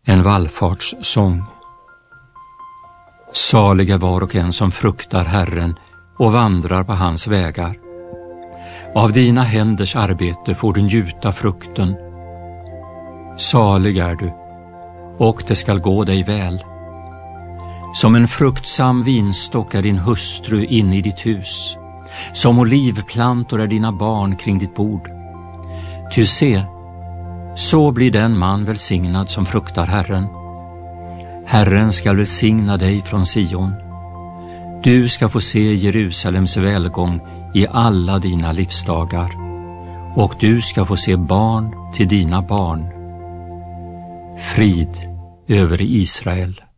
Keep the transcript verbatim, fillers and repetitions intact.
En vallfartssång. Salig är var och en som fruktar Herren och vandrar på hans vägar. Av dina händers arbete får du njuta frukten. Salig är du, och det skall gå dig väl. Som en fruktsam vinstock är din hustru inne i ditt hus. Som olivplantor är dina barn kring ditt bord. Ty se, så blir den man välsignad som fruktar Herren. Herren skall välsigna dig från Sion. Du ska få se Jerusalems välgång i alla dina livsdagar, och du ska få se barn till dina barn. Frid över Israel.